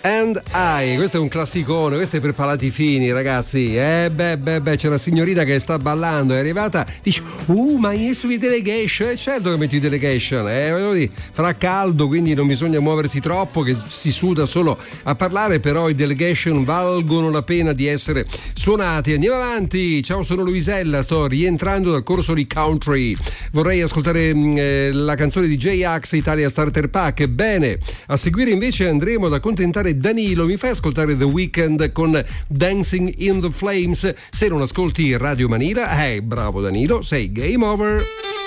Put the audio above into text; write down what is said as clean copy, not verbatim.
And I, questo è un classicone, questo è per palati fini, ragazzi. C'è la signorina che sta ballando, è arrivata, dice ma io sui delegation, certo che metti i delegation, farà caldo, quindi non bisogna muoversi troppo, che si suda solo a parlare, però i delegation valgono la pena di essere suonati. Andiamo avanti. Ciao, sono Luisella, sto rientrando dal corso di country, vorrei ascoltare la canzone di J-Ax, Italia Starter Pack. Bene, a seguire invece andremo ad accontentare Danilo. Mi fai ascoltare The Weeknd con Dancing in the Flames? Se non ascolti Radio Manila, bravo Danilo, sei game over.